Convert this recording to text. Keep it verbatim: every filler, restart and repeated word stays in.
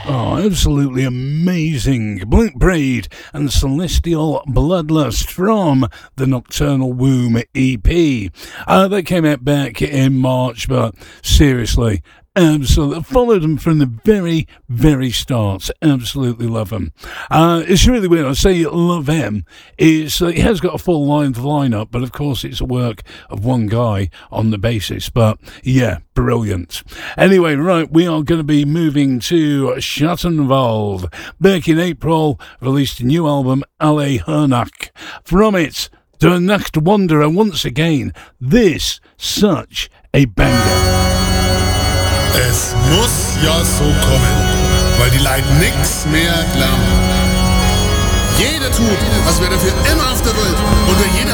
Oh, absolutely amazing. Blink Braid and Celestial Bloodlust from the Nocturnal Womb E P. Uh, that came out back in March, but seriously, absolutely followed them from the very, very start. Absolutely love them. Uh, it's really weird. I say love them. It's, uh, it has got a full line lineup, but of course it's a work of one guy on the basis. But yeah, brilliant. Anyway, right, we are going to be moving to Schattenwald. Back in April, released a new album, Alle Hernach. From it, Der Nacht Wanderer once again. This, such a banger. Es muss ja so kommen, weil die Leute nix mehr glauben. Jeder tut, als wäre er für immer auf der Welt, unter jeder